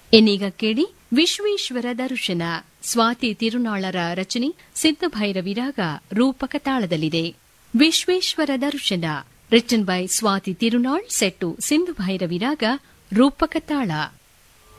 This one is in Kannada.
ಇನ್ನೀಗ ಕೇಳಿ ವಿಶ್ವೇಶ್ವರ ದರ್ಶನ ಸ್ವಾತಿ ತಿರುನಾಳರ ರಚನೆ ಸಿದ್ಧಭೈರವಿ ರಾಗ ರೂಪಕ ತಾಳದಲ್ಲಿದೆ. ವಿಶ್ವೇಶ್ವರ ದರ್ಶನ written by Swati Tirunal set Sindhu Bhairavi ರಾಗ ರೂಪಕ ತಾಳ.